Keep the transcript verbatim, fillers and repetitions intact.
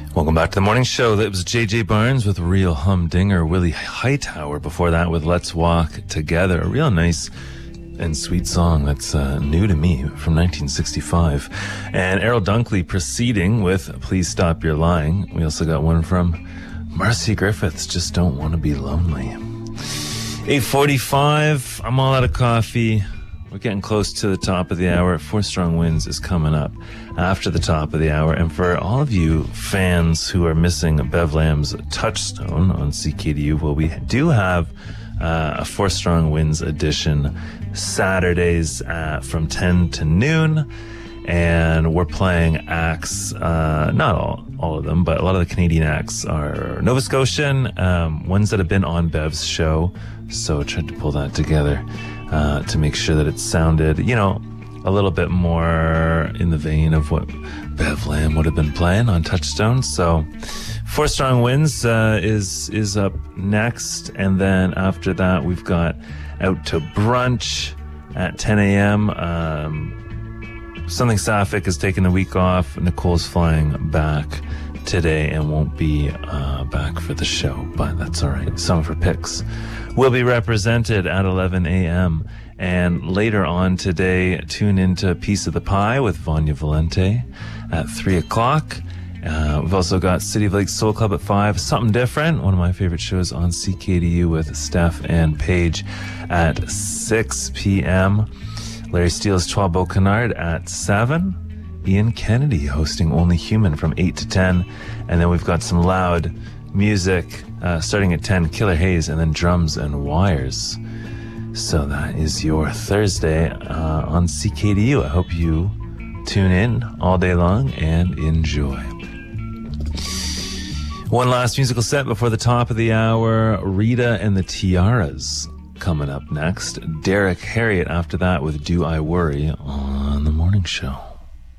Welcome back to the morning show. That was J J Barnes with Real Humdinger. Willie Hightower before that with Let's Walk Together. A real nice and sweet song that's uh, new to me from nineteen sixty-five. And Errol Dunkley preceding with Please Stop Your Lying. We also got one from Marcy Griffiths, Just Don't Want to Be Lonely. eight forty-five, I'm all out of coffee. We're getting close to the top of the hour. Four Strong Winds is coming up after the top of the hour. And for all of you fans who are missing Bev Lamb's Touchstone on C K D U, well, we do have uh, a Four Strong Winds edition Saturdays uh, from ten to noon. And we're playing acts, uh, not all, all of them, but a lot of the Canadian acts are Nova Scotian, um, ones that have been on Bev's show. So I tried to pull that together. Uh, to make sure that it sounded, you know, a little bit more in the vein of what Bev Lamb would have been playing on Touchstone. So Four Strong Winds uh, is is up next. And then after that, we've got Out to Brunch at ten a.m. Um, Something Sapphic is taking the week off. Nicole's flying back today and won't be uh, back for the show, but that's all right. Song for Picks will be represented at eleven a.m. And later on today, tune into Piece of the Pie with Vanya Valente at three o'clock. Uh, we've also got City of Lakes Soul Club at five. Something Different, one of my favorite shows on C K D U with Steph and Paige at six p.m. Larry Steele's twelve Beau Canard at seven. Ian Kennedy hosting Only Human from eight to ten. And then we've got some loud music uh, starting at ten, Killer Hayes, and then Drums and Wires. So that is your Thursday uh, on C K D U. I hope you tune in all day long and enjoy. One last musical set before the top of the hour. Rita and the Tiaras coming up next. Derek Harriott after that with Do I Worry on The Morning Show.